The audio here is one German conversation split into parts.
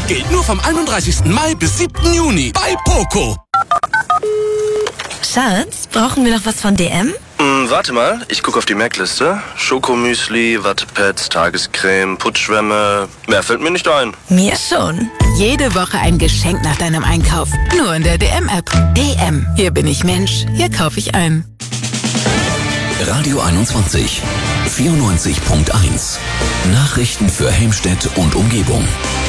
Gilt nur vom 31. Mai bis 7. Juni bei Poco. Schatz, brauchen wir noch was von DM? Warte mal, ich gucke auf die Merkliste. Schokomüsli, Wattepads, Tagescreme, Putzschwämme. Mehr fällt mir nicht ein. Mir schon. Jede Woche ein Geschenk nach deinem Einkauf. Nur in der DM-App. DM. Hier bin ich Mensch. Hier kaufe ich ein. Radio 21. 94.1. Nachrichten für Helmstedt und Umgebung.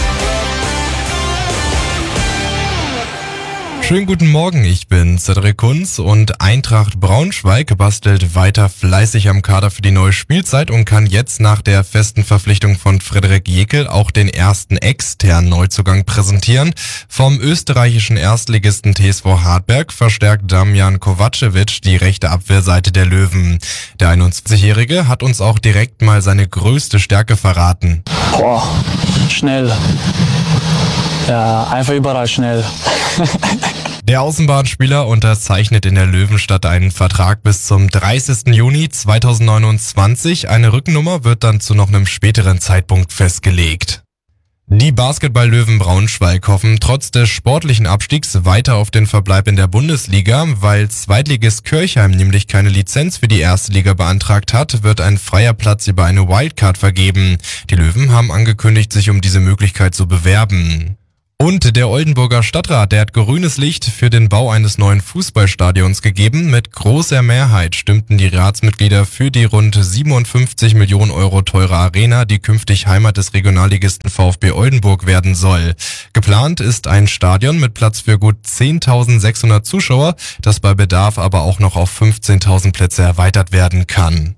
Schönen guten Morgen, ich bin Cedric Kunz und Eintracht Braunschweig bastelt weiter fleißig am Kader für die neue Spielzeit und kann jetzt nach der festen Verpflichtung von Frederik Jekyll auch den ersten externen Neuzugang präsentieren. Vom österreichischen Erstligisten TSV Hartberg verstärkt Damjan Kovacevic die rechte Abwehrseite der Löwen. Der 21-Jährige hat uns auch direkt mal seine größte Stärke verraten. Schnell. Ja, einfach überall schnell. Der Außenbahnspieler unterzeichnet in der Löwenstadt einen Vertrag bis zum 30. Juni 2029. Eine Rückennummer wird dann zu noch einem späteren Zeitpunkt festgelegt. Die Basketball-Löwen Braunschweig hoffen trotz des sportlichen Abstiegs weiter auf den Verbleib in der Bundesliga. Weil Zweitligist Kirchheim nämlich keine Lizenz für die erste Liga beantragt hat, wird ein freier Platz über eine Wildcard vergeben. Die Löwen haben angekündigt, sich um diese Möglichkeit zu bewerben. Und der Oldenburger Stadtrat, der hat grünes Licht für den Bau eines neuen Fußballstadions gegeben. Mit großer Mehrheit stimmten die Ratsmitglieder für die rund 57 Millionen Euro teure Arena, die künftig Heimat des Regionalligisten VfB Oldenburg werden soll. Geplant ist ein Stadion mit Platz für gut 10.600 Zuschauer, das bei Bedarf aber auch noch auf 15.000 Plätze erweitert werden kann.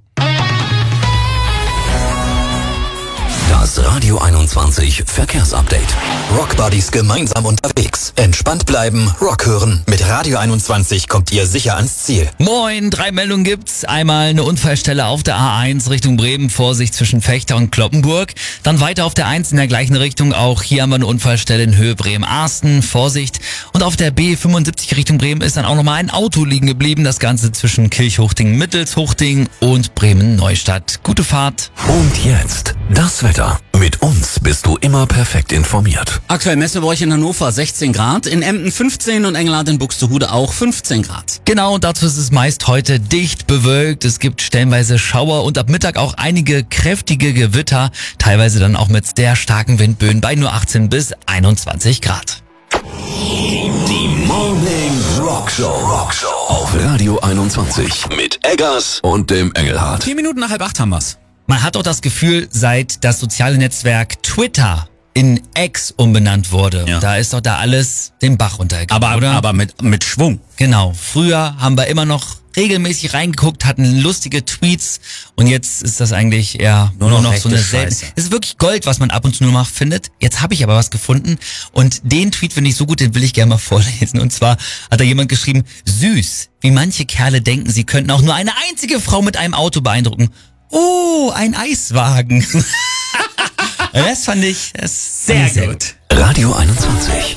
Das Radio 21 Verkehrsupdate. Rockbuddies gemeinsam unterwegs. Entspannt bleiben, Rock hören. Mit Radio 21 kommt ihr sicher ans Ziel. Moin, 3 Meldungen gibt's. Einmal eine Unfallstelle auf der A1 Richtung Bremen, Vorsicht zwischen Fechter und Cloppenburg. Dann weiter auf der 1 in der gleichen Richtung. Auch hier haben wir eine Unfallstelle in Höhe Bremen-Arsten, Vorsicht. Und auf der B75 Richtung Bremen ist dann auch nochmal ein Auto liegen geblieben. Das Ganze zwischen Kirchhochding-Mittelshochting und Bremen-Neustadt. Gute Fahrt. Und jetzt das Wetter. Mit uns bist du immer perfekt informiert. Aktuell messen wir bei euch in Hannover 16 Grad, in Emden 15 und Engelhardt in Buxtehude auch 15 Grad. Genau, und dazu ist es meist heute dicht bewölkt. Es gibt stellenweise Schauer und ab Mittag auch einige kräftige Gewitter, teilweise dann auch mit sehr starken Windböen bei nur 18 bis 21 Grad. Die Morning Rockshow auf Radio 21 mit Eggers und dem Engelhardt. 4 Minuten nach 7:30 haben wir's. Man hat auch das Gefühl, seit das soziale Netzwerk Twitter in X umbenannt wurde, da ist doch da alles den Bach runtergegangen, oder? Aber mit Schwung. Genau. Früher haben wir immer noch regelmäßig reingeguckt, hatten lustige Tweets und jetzt ist das eigentlich eher nur noch so eine Scheiße. Es ist wirklich Gold, was man ab und zu nur mal findet. Jetzt habe ich aber was gefunden und den Tweet finde ich so gut, den will ich gerne mal vorlesen. Und zwar hat da jemand geschrieben: Süß, wie manche Kerle denken, sie könnten auch nur eine einzige Frau mit einem Auto beeindrucken. Oh, ein Eiswagen. Das fand ich sehr gut. Radio 21.